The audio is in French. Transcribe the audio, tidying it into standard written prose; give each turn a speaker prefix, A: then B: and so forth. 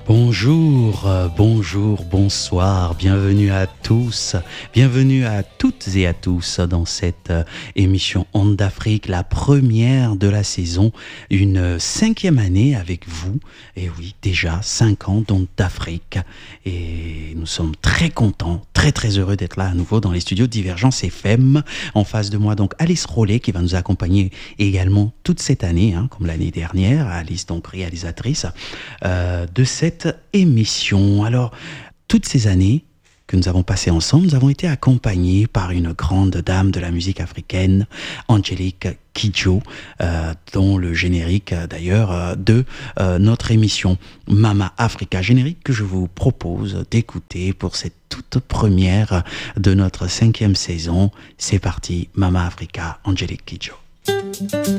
A: Bonjour, bonsoir, bienvenue à tous, bienvenue à toutes et à tous dans cette émission Ondes d'Afrique, la première de la saison, une 5e année avec vous, et oui, déjà 5 ans d'Ondes d'Afrique, et nous sommes très contents, très heureux d'être là à nouveau dans les studios de Divergence FM, en face de moi donc Alice Rollet qui va nous accompagner également toute cette année, comme l'année dernière, Alice donc réalisatrice de cette émission. Alors, toutes ces années que nous avons passées ensemble, nous avons été accompagnés par une grande dame de la musique africaine, Angélique Kidjo, dont le générique d'ailleurs de notre émission Mama Africa, générique que je vous propose d'écouter pour cette toute première de notre 5e saison. C'est parti, Mama Africa, Angélique Kidjo.